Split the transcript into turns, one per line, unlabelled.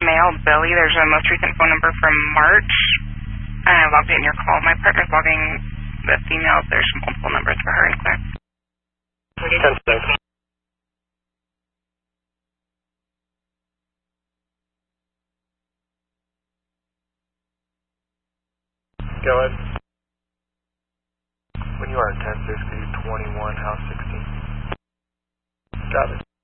male, Billy. There's a most recent phone number from March, and I logged in your call. My partner's logging the female. There's multiple numbers for her and Claire.
10 seconds. Go ahead. When you are in 10-6, 21, house 16. Got it.